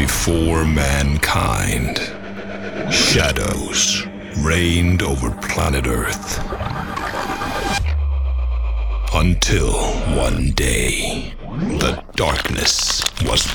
before mankind, shadows reigned over planet Earth. Until one day, the darkness was